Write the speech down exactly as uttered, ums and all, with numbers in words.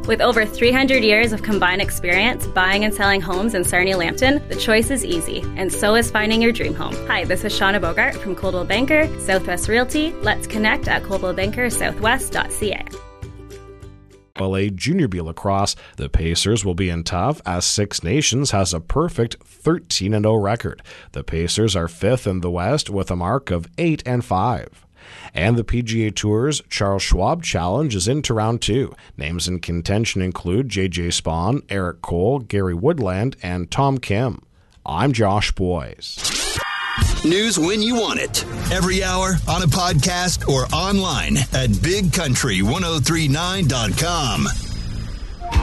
With over three hundred years of combined experience buying and selling homes in Sarnia-Lambton, the choice is easy, and so is finding your dream home. Hi, this is Shauna Bogart from Coldwell Banker, Southwest Realty. Let's connect at coldwell banker southwest dot c a. L A Junior B Lacrosse, the Pacers will be in tough as Six Nations has a perfect thirteen and oh record. The Pacers are fifth in the West with a mark of eight and five. And the P G A Tour's Charles Schwab Challenge is into round two. Names in contention include J J Spawn, Eric Cole, Gary Woodland, and Tom Kim. I'm Josh Boyes. News when you want it. Every hour, on a podcast, or online at big country ten thirty-nine dot com.